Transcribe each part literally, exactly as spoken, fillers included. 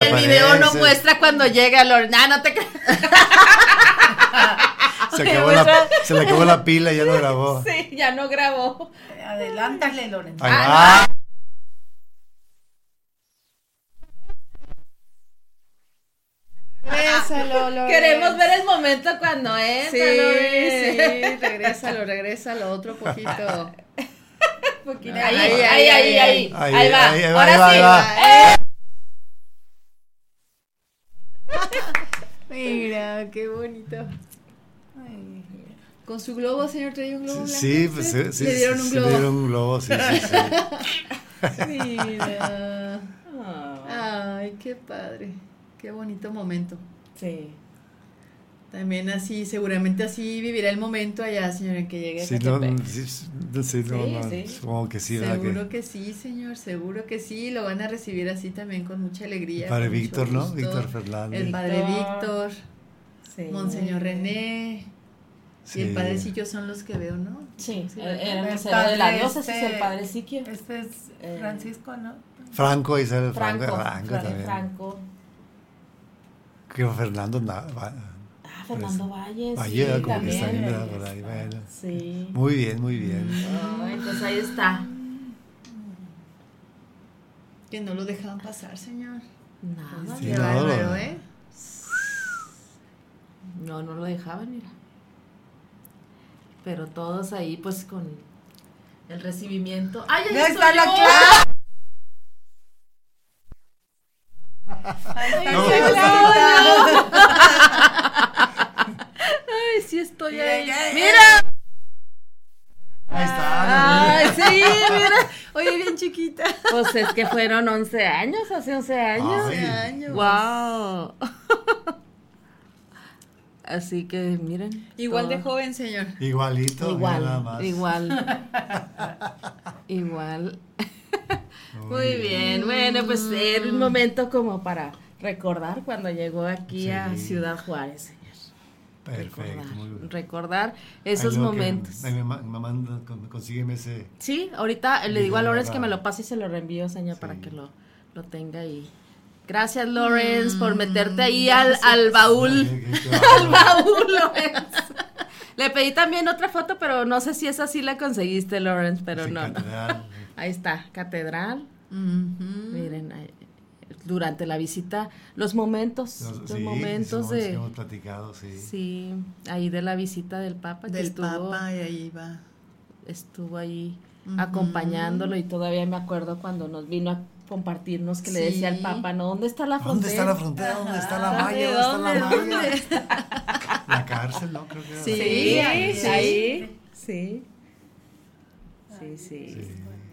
el video no muestra cuando llega Loren. Ah, no te creas. Se, acabó la, se le acabó la pila y ya no grabó. Sí, ya no grabó. Adelántale, Loren. Ah, no. Regrésalo, Loren. Queremos ver el momento cuando entra, sí, Loren. Sí, regrésalo, regrésalo otro poquito. poquito. Ahí, ahí, ahí, ahí, ahí, ahí, ahí va. Ahí, ahí Ahora va, sí. ahí va. Eh. Mira, qué bonito. Ay, con su globo, señor, traía un globo blanco. Sí, pues sí, sí, le dieron sí, un sí, globo. le dieron un globo, sí, sí, sí. Mira. Oh. Ay, qué padre. Qué bonito momento. Sí. También así, seguramente así vivirá el momento allá, señor, en que llegue a Sí, Catepec. no, sí, sí, no, sí, no, Sí, no, sí. supongo que sí, ¿verdad? Seguro que sí, señor, seguro que sí, lo van a recibir así también con mucha alegría. El padre con mucho Víctor, ¿no? gusto. Víctor Fernández. El padre Víctor, Sí. Monseñor René Sí. y el padrecillo son los que veo, ¿no? Sí, Sí, era el el padre de la diócesis, este- el padre Siquio. Este es Eh, Francisco, ¿no? Franco, Isabel Franco, Franco, Franco, Franco, también. Franco. Creo Fernando Na- va- Ah, Fernando Valle, Valle, sí, como que también. está bien, ¿verdad? Por ahí, bueno. Sí. Muy bien, muy bien. Ay, pues ahí está. Que no lo dejaban pasar, señor. Nada, Sí, Qué no, bárbaro, lo- ¿eh? no, no lo dejaban, mira. Pero todos ahí, pues, con el recibimiento. ¡Ay, ahí Ya estoy está la yo! clase. Ahí está No. Claudia. Ay, sí estoy Mira, ahí. ya, ya. ¡Mira! Ahí está. ¡Ay, sí, mira! Oye, bien chiquita. Pues es que fueron once años, hace once años. Ay. años. ¡Wow! Así que, miren. Igual de todo. joven, señor. Igualito, mira nada Igual, más. igual. Igual. Muy Muy bien, bueno, pues era un momento como para recordar cuando llegó aquí a Sí. Ciudad Juárez, señor. Perfecto, Recordar, muy bien. recordar esos Ahí luego que- momentos. ahí me, ma- me manda, con- consígueme ese. Sí, ahorita le digo a Video Lawrence que me grabado. lo pase y se lo reenvío, señor, Sí. para que lo, lo tenga ahí. Gracias, Lawrence, por meterte ahí al, al baúl. Qué- qué- qué Al bárbaro. baúl, Lawrence. Le pedí también otra foto, pero no sé si esa sí la conseguiste, Lawrence, pero Sí, no, no. catedral. Ahí está, catedral. Ujú. Miren, ahí, durante la visita, los momentos, Los- los sí, momentos sí, de, hemos platicado, sí. sí, ahí de la visita del Papa, que Del estuvo, Papa, y ahí va. estuvo ahí Ujú. acompañándolo y todavía me acuerdo cuando nos vino a compartirnos que le decía al Sí. Papa, ¿no? ¿Dónde está la ¿Dónde está frontera? la frontera? ¿Dónde está la Ajá. malla? ¿De ¿Dónde está dónde? la ¿Dónde malla? está? La cárcel, ¿no? Creo que era Sí, la Sí, cárcel. sí, ahí, sí, sí, sí. Sí.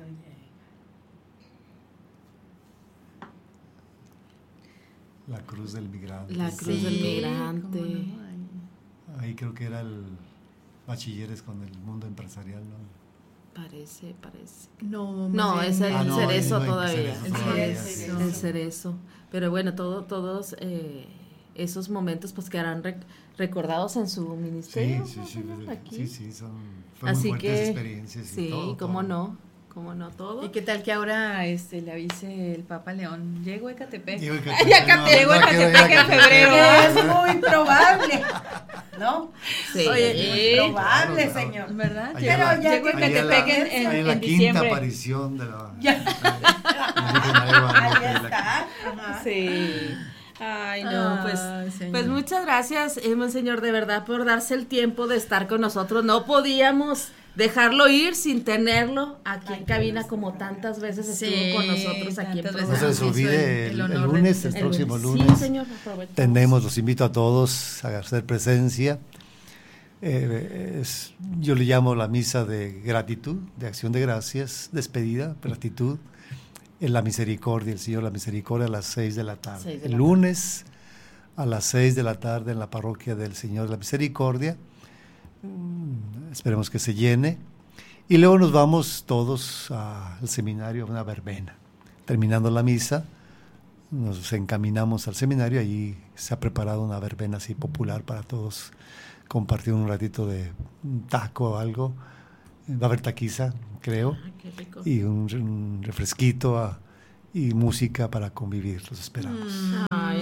La cruz del migrante. La cruz del migrante. cómo no, ahí. Ahí creo que era el bachilleres con el mundo empresarial, ¿no? Parece, parece. No, No, más es bien, el Ah, no, cerezo ahí no hay todavía. cerezo El todavía, cerezo. sí. El cerezo. Pero bueno, todo, todos eh, esos momentos pues quedarán rec- recordados en su Sí, ministerio. sí, más sí, o menos, sí, aquí. sí, sí, son fue Así muy fuertes que, experiencias y sí, todo, cómo todo. no, cómo no todo. ¿Y qué tal que ahora este le avise el Papa León? Llego a Ecatepec. Llego a Ay, a Ecatepec, no, Llego a no quiero ir Ecatepec en Ecatepec. febrero. Que es muy probable, ¿no? Sí. Oye, muy probable, Claro, claro. señor. ¿Verdad? Ahí Llego, en la- ya llego a que- ahí en la- Ecatepec en, en, ahí en la en quinta diciembre. aparición de la Ya. de la Virgen María de Guadalupe, Ahí la- está. Ajá. Sí. Ay, no, pues, Ay, señor. pues muchas gracias, eh, Monseñor, de verdad, por darse el tiempo de estar con nosotros. No podíamos dejarlo ir sin tenerlo aquí en cabina, como tantas veces estuvo Sí, con nosotros aquí en tantas No programa. se les Hizo olvide el- el, el el honor de- lunes, el el próximo lunes. lunes. Sí, señor, aprovechamos. Tenemos, los invito a todos a hacer presencia. Eh, es- yo le llamo la misa de gratitud, de acción de gracias, despedida, gratitud, en la misericordia, el Señor, la misericordia a las seis de la tarde. Seis de el la lunes a las seis de la tarde en la parroquia del Señor de la Misericordia. Mm, esperemos que se llene. Y luego nos vamos todos a- al seminario, a una verbena. Terminando la misa, nos encaminamos al seminario, allí se ha preparado una verbena así popular para todos compartir un ratito de un taco o algo. Va a haber taquiza, creo, Ay, qué rico. y un, un refresquito ah, y música para convivir. Los esperamos. Mm,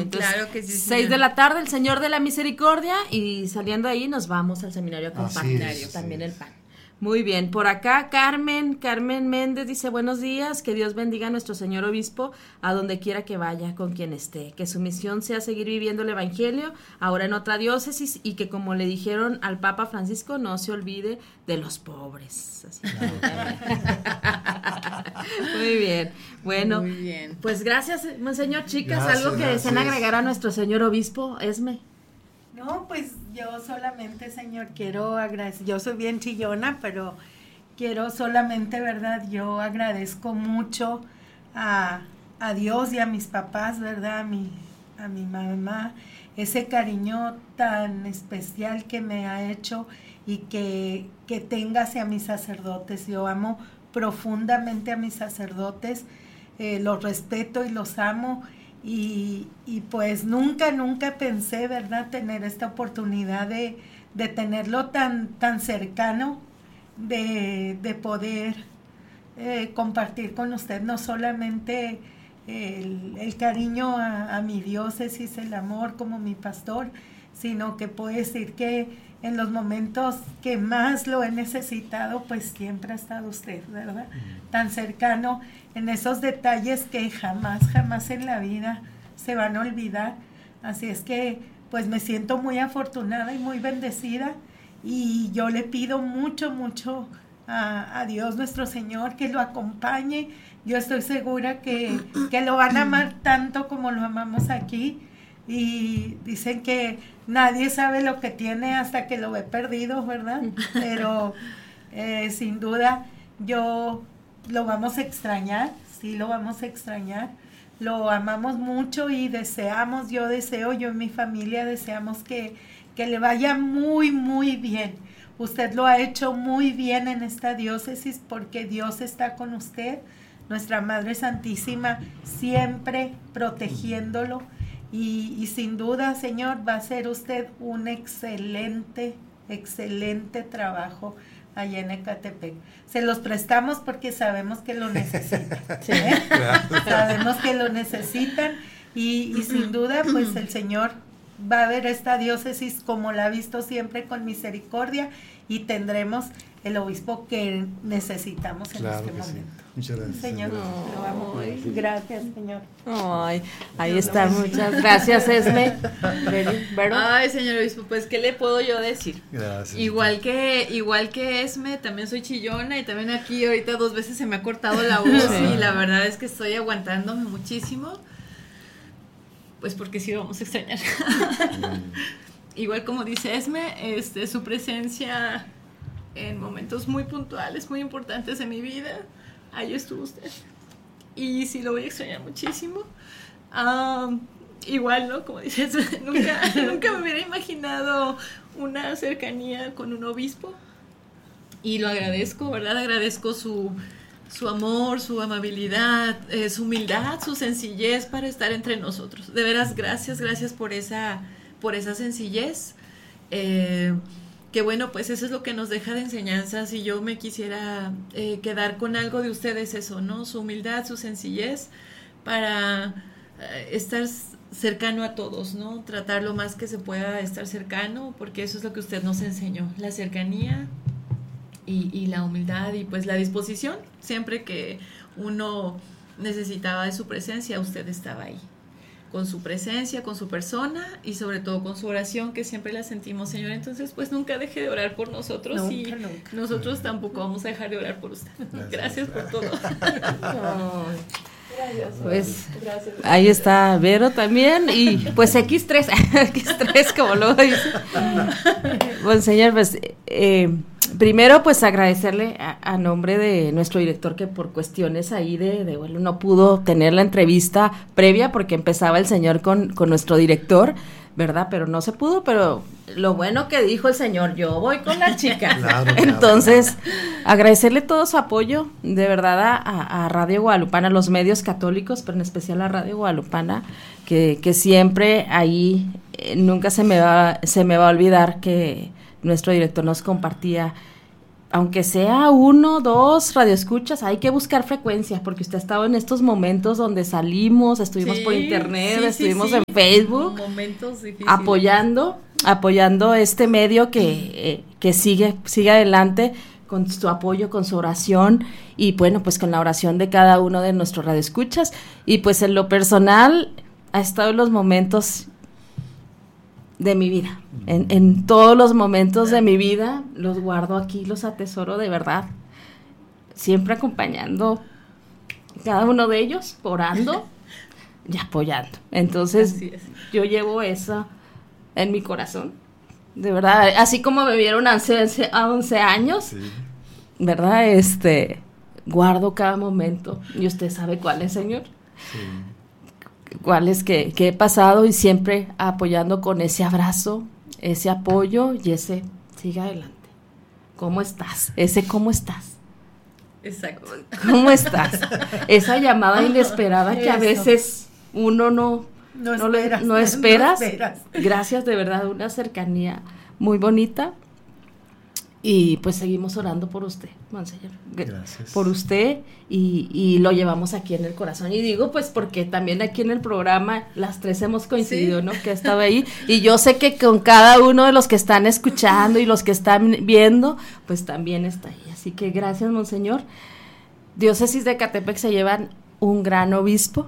Entonces, Claro que sí, seis señor. de la tarde, el Señor de la Misericordia, y saliendo ahí nos vamos al seminario a Así compartir es, también así el es. pan. Muy bien, por acá Carmen, Carmen Méndez dice buenos días, que Dios bendiga a nuestro señor obispo a donde quiera que vaya, con quien esté, que su misión sea seguir viviendo el evangelio ahora en otra diócesis y que como le dijeron al Papa Francisco no se olvide de los pobres. Así que- Muy bien, bueno, Muy bien. pues gracias, monseñor. Chicas, Gracias, algo que desean gracias. agregar a nuestro señor obispo, Esme. No, pues yo solamente, Señor, quiero agradecer, yo soy bien chillona, pero quiero solamente, ¿verdad? Yo agradezco mucho a, a Dios y a mis papás, ¿verdad? A mi, a mi mamá, ese cariño tan especial que me ha hecho y que, que tenga hacia mis sacerdotes. Yo amo profundamente a mis sacerdotes, eh, los respeto y los amo. Y, y pues nunca, nunca pensé, ¿verdad?, tener esta oportunidad de, de tenerlo tan, tan cercano, de, de poder eh, compartir con usted no solamente el, el cariño a, a mi diócesis, el amor como mi pastor, sino que puedo decir que en los momentos que más lo he necesitado, pues siempre ha estado usted, ¿verdad? Tan cercano, en esos detalles que jamás, jamás en la vida se van a olvidar. Así es que, pues me siento muy afortunada y muy bendecida, y yo le pido mucho, mucho a, a Dios nuestro Señor que lo acompañe. Yo estoy segura que, que lo van a amar tanto como lo amamos aquí. Y dicen que nadie sabe lo que tiene hasta que lo ve perdido, ¿verdad? Pero eh, sin duda yo lo vamos a extrañar, sí lo vamos a extrañar, lo amamos mucho y deseamos, yo deseo, yo y mi familia deseamos que, que le vaya muy, muy bien. Usted lo ha hecho muy bien en esta diócesis porque Dios está con usted, nuestra Madre Santísima siempre protegiéndolo. Y, y sin duda, Señor, va a hacer usted un excelente, excelente trabajo allá en Ecatepec. Se los prestamos porque sabemos que lo necesitan. ¿eh? Sabemos que lo necesitan y, y sin duda, pues el Señor va a ver esta diócesis como la ha visto siempre con misericordia y tendremos el obispo que necesitamos en Claro este que sí. momento. Muchas gracias. Señor, señora. lo amo. Gracias, Señor. Ay, ahí está, muchas gracias, Esme. ¿Vero? Ay, señor obispo, pues ¿qué le puedo yo decir? Gracias. Igual que, igual que Esme, también soy chillona y también aquí ahorita dos veces se me ha cortado la voz Sí. y la verdad es que estoy aguantándome muchísimo. Pues porque sí vamos a extrañar. Igual como dice Esme, este, su presencia en momentos muy puntuales, muy importantes de mi vida, ahí estuvo usted. Y sí lo voy a extrañar muchísimo. Um, igual, ¿no? Como dices, nunca, nunca me hubiera imaginado una cercanía con un obispo. Y lo agradezco, ¿verdad? Agradezco su, su amor, su amabilidad, eh, su humildad, su sencillez para estar entre nosotros. De veras, gracias, gracias por esa, por esa sencillez. Eh, que bueno, pues eso es lo que nos deja de enseñanza. Si yo me quisiera eh, quedar con algo de ustedes, eso, ¿no? Su humildad, su sencillez para eh, estar cercano a todos, ¿no? Tratar lo más que se pueda estar cercano, porque eso es lo que usted nos enseñó, la cercanía y, y la humildad y pues la disposición. Siempre que uno necesitaba de su presencia, usted estaba ahí. Con su presencia, con su persona y sobre todo con su oración, que siempre la sentimos, Señor. Entonces, pues nunca deje de orar por nosotros Nunca, y nunca. nosotros tampoco vamos a dejar de orar por usted. Gracias. Gracias por todo. Pues ahí está Vero también y pues equis tres, equis tres como luego dice. Bueno, señor, pues eh, primero pues agradecerle a, a nombre de nuestro director que por cuestiones ahí de, de bueno, no pudo tener la entrevista previa porque empezaba el señor con, con nuestro director, ¿verdad? Pero no se pudo, pero lo bueno que dijo el señor, yo voy con la chica. Claro, claro, Entonces, agradecerle todo su apoyo, de verdad, a, a Radio Guadalupana, a los medios católicos, pero en especial a Radio Guadalupana, que, que siempre ahí, eh, nunca se me va, se me va a olvidar que nuestro director nos compartía aunque sea uno, dos radioescuchas, hay que buscar frecuencias, porque usted ha estado en estos momentos donde salimos, estuvimos Sí, por internet, sí, estuvimos sí, sí. en Facebook, Momentos difíciles. apoyando, apoyando este medio que, eh, que sigue, sigue adelante con su apoyo, con su oración, y bueno, pues con la oración de cada uno de nuestros radioescuchas. Y pues en lo personal, ha estado en los momentos de mi vida, en, en todos los momentos de mi vida, los guardo aquí, los atesoro de verdad, siempre acompañando cada uno de ellos, orando y apoyando. Entonces, Así es. yo llevo eso en mi corazón, de verdad, así como me vieron hace a once años, Sí. ¿verdad? Este, guardo cada momento, y usted sabe cuál es, Señor. Sí. Cuáles que, que he pasado, y siempre apoyando con ese abrazo, ese apoyo y ese sigue adelante. ¿Cómo estás? Ese ¿cómo estás? Exacto. ¿Cómo estás? Esa llamada inesperada que a Eso. veces uno no, No no, le- esperas, no esperas. no esperas. Gracias, de verdad, una cercanía muy bonita. Y pues seguimos orando por usted, Monseñor. Gracias. Por usted, y, y lo llevamos aquí en el corazón. Y digo, pues porque también aquí en el programa las tres hemos coincidido, Sí. ¿no? Que estaba ahí. Y yo sé que con cada uno de los que están escuchando y los que están viendo, pues también está ahí. Así que gracias, Monseñor. Diócesis de Ecatepec se llevan un gran obispo.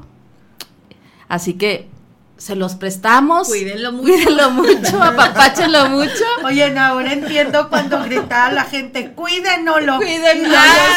Así que se los prestamos. Cuídenlo mucho. Cuídenlo mucho, apapáchenlo mucho. Oye, no, ahora entiendo cuando gritaba la gente, cuídenlo. Cuídenlo,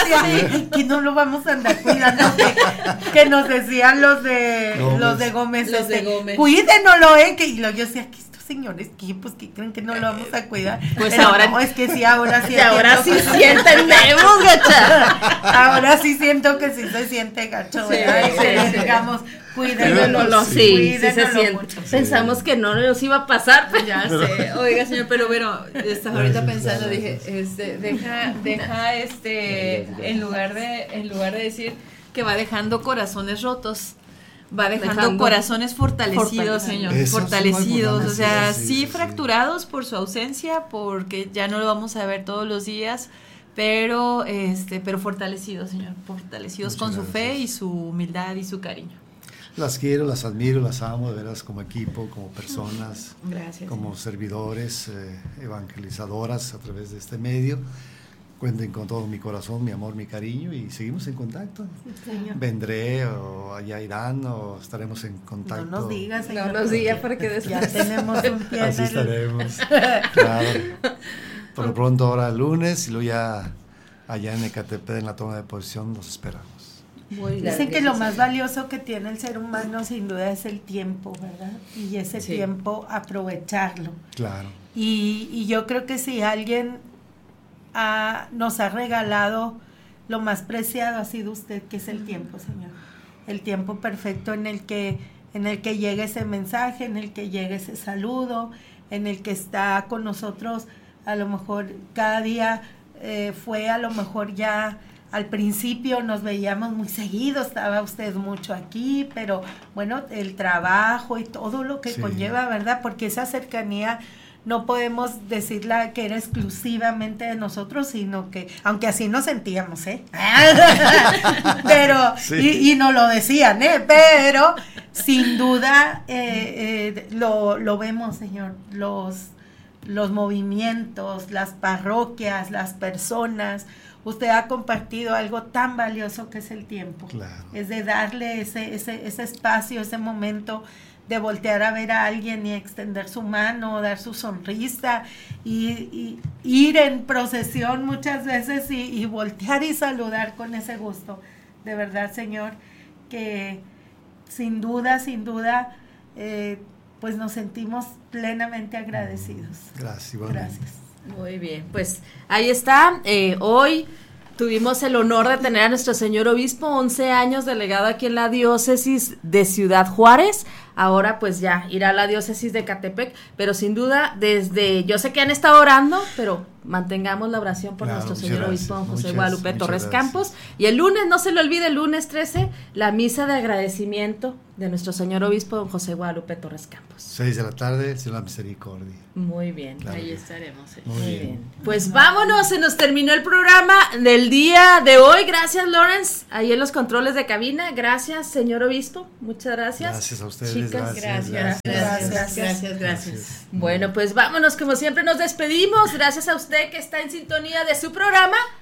Que no lo vamos a andar cuidando. Que, que nos decían los de Gómez. los de Gómez. Los de este, Gómez. Cuídenlo, eh. Que, y lo, yo decía, que estos señores, que pues que creen que no lo vamos a cuidar. Pues Pero ahora- no, es que sí, ahora sí. Y ahora sí entiendo sí que- entendemos, gacha. Ahora sí siento que sí se siente gacho, Sí, ¿verdad? sí, Que le sí. digamos, cuídenlo. Cuídenlo, sí, sí se cuídenlo siente. mucho. Pensamos que no nos iba a pasar, pero Ya sé, oiga señor, pero bueno, estaba ahorita Gracias, pensando, gracias. dije, este, deja, deja este, en lugar de, en lugar de decir que va dejando corazones rotos, va dejando, Dejando corazones fortalecidos, fortalecidos. señor, Eso es muy fortalecidos, bueno, o sea, sí, sí, sí, sí, sí. fracturados por su ausencia, porque ya no lo vamos a ver todos los días, pero, este, pero fortalecidos, señor, fortalecidos Muchas con su fe gracias. y su humildad y su cariño. Las quiero, las admiro, las amo, de veras, como equipo, como personas, Gracias. como servidores, eh, evangelizadoras a través de este medio. Cuenten con todo mi corazón, mi amor, mi cariño, y seguimos en contacto. Señor. Vendré, o allá irán, o estaremos en contacto. No nos digas, no señor. nos diga para que Ya después. tenemos un pie Así en el... estaremos. Claro. Por lo pronto ahora el lunes, y luego ya allá en Ecatepec, en la toma de posición, los esperamos. Muy Dicen bien. que lo más valioso que tiene el ser humano sin duda es el tiempo, ¿verdad? Y ese Sí. tiempo aprovecharlo. Claro. Y, y yo creo que si alguien ha- nos ha regalado lo más preciado ha sido usted, que es el tiempo, Señor. El tiempo perfecto en el que, en el que llega ese mensaje, en el que llega ese saludo, en el que está con nosotros, a lo mejor cada día eh, fue a lo mejor ya... Al principio nos veíamos muy seguido, estaba usted mucho aquí, pero bueno, el trabajo y todo lo que Sí. conlleva, ¿verdad? Porque esa cercanía no podemos decirla que era exclusivamente de nosotros, sino que, aunque así nos sentíamos, ¿eh? Pero, Sí. y, y nos lo decían, ¿eh? Pero, sin duda, eh, eh, lo, lo vemos, Señor, los, los movimientos, las parroquias, las personas. Usted ha compartido algo tan valioso que es el tiempo. Claro. Es de darle ese, ese, ese espacio, ese momento de voltear a ver a alguien y extender su mano, dar su sonrisa y, y ir en procesión muchas veces y, y voltear y saludar con ese gusto. De verdad, Señor, que sin duda, sin duda, eh, pues nos sentimos plenamente agradecidos. Gracias, igualmente. Gracias. Muy bien, pues ahí está. Eh, hoy tuvimos el honor de tener a nuestro señor obispo, once años delegado aquí en la diócesis de Ciudad Juárez. Ahora pues ya irá a la diócesis de Ecatepec, pero sin duda desde, yo sé que han estado orando, pero mantengamos la oración por Claro, nuestro muchas señor gracias, obispo don José muchas, Guadalupe muchas Torres gracias. Campos. Y el lunes, no se le olvide, el lunes trece, la misa de agradecimiento de nuestro señor obispo don José Guadalupe Torres Campos. Seis de la tarde, Señor de la Misericordia. Muy bien. Claro. Ahí estaremos. ¿eh? Muy Muy bien. bien. Pues vámonos, se nos terminó el programa del día de hoy. Gracias, Lawrence, ahí en los controles de cabina. Gracias, señor obispo. Muchas gracias. Gracias a ustedes. Chicas, gracias, Gracias, Gracias. gracias, gracias, gracias. Bueno, pues vámonos, como siempre nos despedimos. Gracias a usted que está en sintonía de su programa